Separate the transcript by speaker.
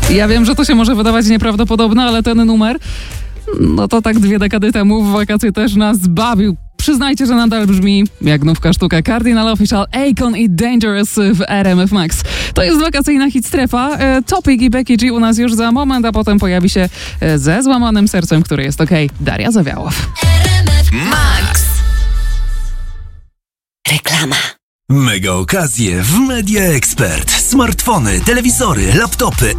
Speaker 1: Ja wiem, że to się może wydawać nieprawdopodobne, ale ten numer, no to tak 2 dekady temu w wakacje też nas bawił. Przyznajcie, że nadal brzmi jak nówka sztuka. Cardinal Offishall, Akon i Dangerous w RMF Max. To jest wakacyjna hit strefa. Topic i Becky G u nas już za moment, a potem pojawi się ze złamanym sercem, który jest okej. Daria Zawiałow.
Speaker 2: RMF Max. Reklama.
Speaker 3: Mega okazje w Media Expert. Smartfony, telewizory, laptopy,